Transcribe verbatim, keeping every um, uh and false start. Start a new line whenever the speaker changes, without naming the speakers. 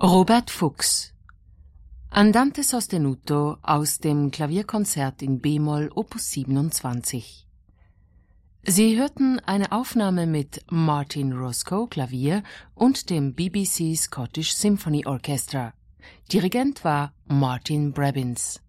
Robert Fuchs Andante sostenuto aus dem Klavierkonzert in B-Moll Opus siebenundzwanzig. Sie hörten eine Aufnahme mit Martin Roscoe Klavier und dem B B C Scottish Symphony Orchestra. Dirigent war Martin Brabbins.